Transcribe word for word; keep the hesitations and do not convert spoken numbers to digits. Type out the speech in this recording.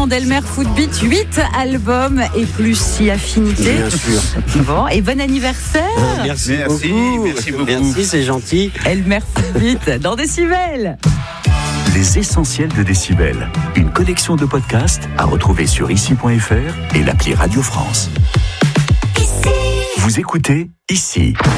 ans d'Elmer Footbeat, huit albums et plus si affinité. Bien sûr. Bon, et bon anniversaire. Oh, merci, Merci, beaucoup. merci beaucoup. Merci, c'est gentil. Elmer Footbeat dans Décibel. Les essentiels de Décibel. Une collection de podcasts à retrouver sur ici point f r et l'appli Radio France. Vous écoutez Ici.